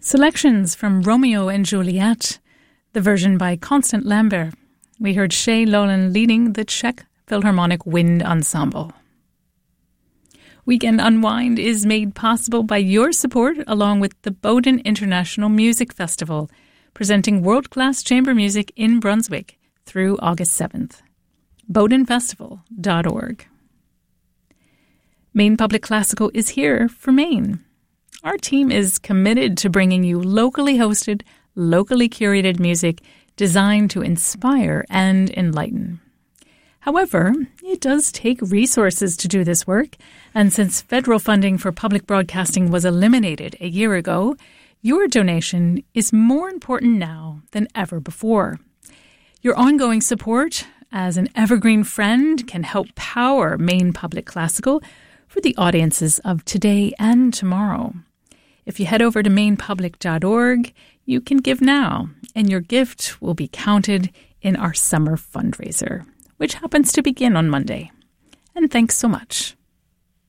Selections from Romeo and Juliet, the version by Constant Lambert. We heard Shay Lolan leading the Czech Philharmonic Wind Ensemble. Weekend Unwind is made possible by your support along with the Bowden International Music Festival, presenting world-class chamber music in Brunswick through August 7th. bowdenfestival.org. Maine Public Classical is here for Maine. Our team is committed to bringing you locally hosted, locally curated music designed to inspire and enlighten. However, it does take resources to do this work, and since federal funding for public broadcasting was eliminated a year ago, your donation is more important now than ever before. Your ongoing support as an evergreen friend can help power Maine Public Classical for the audiences of today and tomorrow. If you head over to mainepublic.org, you can give now, and your gift will be counted in our summer fundraiser, which happens to begin on Monday. And thanks so much.